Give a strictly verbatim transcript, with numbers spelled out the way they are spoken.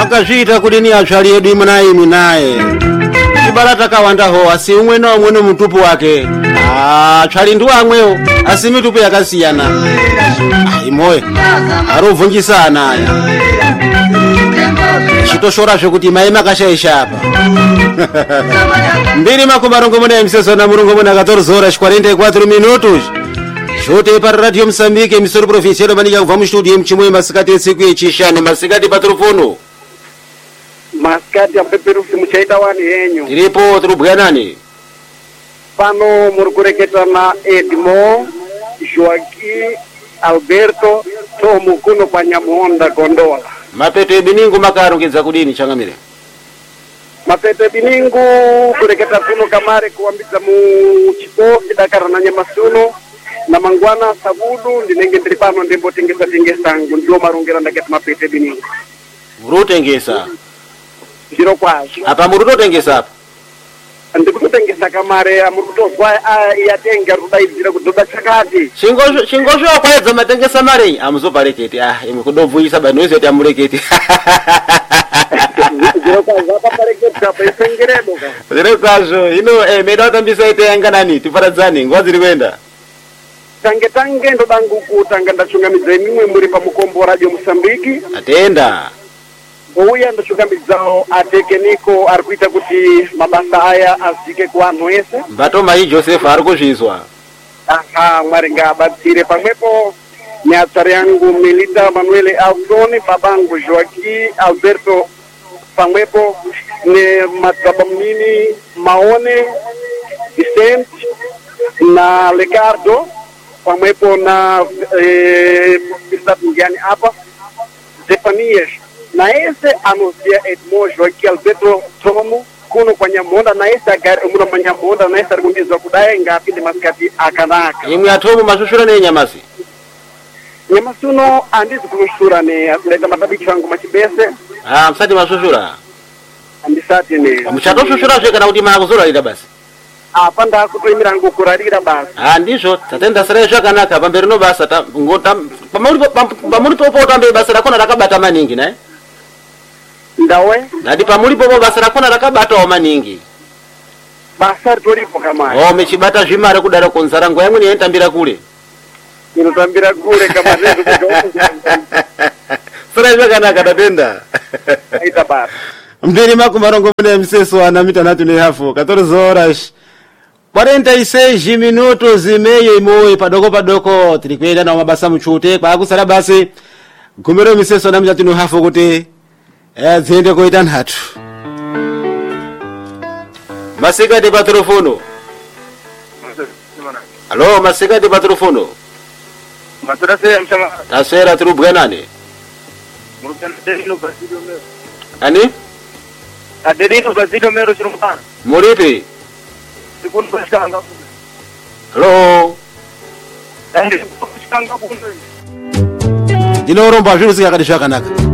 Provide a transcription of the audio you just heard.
akazviita kuti ni atsvali edu imwenayi imi naye chibalata kawandaho asi umwe na umwe mutupu wake. Ah, atsvali ndi amwewo asi mitupu yakasiyana. Imoyo arovhunjisa ana aya chitoshorazve kuti mai makashaisha apa. Mbiri makumi marongomuna emisesona murongomuna catorze horas quarenta e quatro minutos. Shote para Radio Moçambique, emissora provincial manika kubva mustudio mchimwe masikati etsiku yechishanu masikati patrufuno. Masikati ampeperusi muchaita wani henyu. Tiripo turubwa nani? Pano muri kureketa na Edmo, Joaquim, Alberto, Tomu kuno kwa Nyamuhonda Gondola. Mapete biningu makarongedza kudini changamire. Mapete biningu kureketa kuno kamare kuambidza mu chitofi dakara na nyamasuno. Na mangwana sabudu ndinenge ndiri pano ndimbo tengesa tengesa ngu ndio marongera ndaketi mapete biningu. Muru tengesa. Zero kwazo. Apa muru tengesa apa? Ndikuto tengesa kamare amuruto kwa yatenga rudaizira kudoda chakati. Chingosho chingosho kwaedza matengesa mare amuzopareketi ah imukudobvuyisa bano izoti amureketi. Zero kwazo apa pareketi apa isengeredo ka. Zero kwazo ino eh meda tambisa ite yanga nani tiparadzani ngwazi rikwenda. Tange tange ndo dangu kutanga ndachungamidza imwe muri pa mukombo Radio Moçambique. Atenda. Ouya ndachungamidzao atekeniko ari kuita kuti mabasa aya azike ku anhu ese. Mbato mai Joseph ari kuzvizwa. Aha, Mwari ngabatsire pamwepo nyatsari yangu Melita Manuele Alzoni, babangu Joaquim Alberto pamwepo ne matsabamnini Maone Vicente na Ricardo pamwepo na eh Ngiani hapa Zefanias na ese anuncia Edmo Joaquim Alberto Tomu kuno kwa Nyamonda na ese agari umuna Nyamonda na ese argundizwa kudai ngapinde maskati akanaka imwe atomu mashushura ne nyamasi nyamasuno andizi kunushura ne asileta matabiki wangu machibese ah msati mashushura andisati ne mchatoshushura zve kana kuti makuzora ida basi apa ndakutoimira ngo kurarira basi ah ndizvo tatenda sere zvakanaka pamberi no basa ngota pamuri pamuri popo tambe basa rakona rakabata maningi nae ndawe ndati pamuri popo basa rakona rakabatawo maningi basa ritoripo kamari oh mechibata zvimare kudara konzara ngo yamwe yentambira kule inotambira kule kama rezo sere zvakanaka tatenda aita basi mbiri makumi marongomuna emuseso ana mitanhatu nehafu catorze horas quarenta e seis minutos e meio imoyo padoko padoko tiri kuenda nawo mabasa muchute kwakusala basi gumiro miseso ana mitatu nehafu kuti eh dziende koita nhatu masikati patrufuno. Halo masikati patrufuno. Maturase mshama tasera turubwa nani murukana Adelino Basilio Mero ani Adelino Basilio Mero chirumana muripi sikun bashanga halo ende bashanga kuno ndinoromba zviro zvikakati zvakanaka